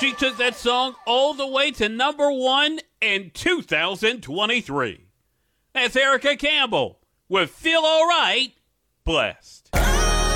She took that song all the way to number 1 in 2023. That's Erica Campbell with Feel Alright, Blessed.